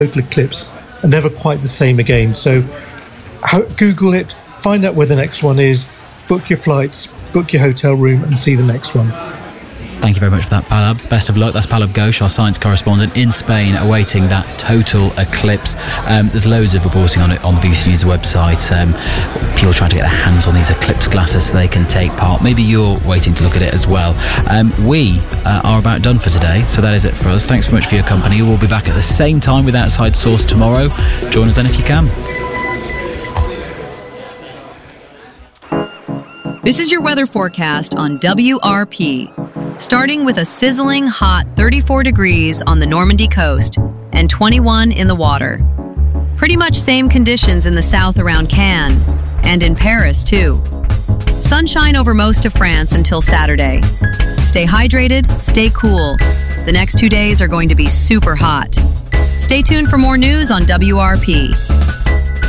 total eclipse are never quite the same again. So Google it, find out where the next one is, book your flights, book your hotel room, and see the next one. Thank you very much for that, Palab. Best of luck. That's Palab Ghosh, our science correspondent in Spain, awaiting that total eclipse. There's loads of reporting on it on the BBC News website. People trying to get their hands on these eclipse glasses so they can take part. Maybe you're waiting to look at it as well. We are about done for today, so that is it for us. Thanks very much for your company. We'll be back at the same time with Outside Source tomorrow. Join us then if you can. This is your weather forecast on WRP. Starting with a sizzling hot 34 degrees on the Normandy coast and 21 in the water. Pretty much same conditions in the south around Cannes and in Paris too. Sunshine over most of France until Saturday. Stay hydrated, stay cool. The next 2 days are going to be super hot. Stay tuned for more news on WRP.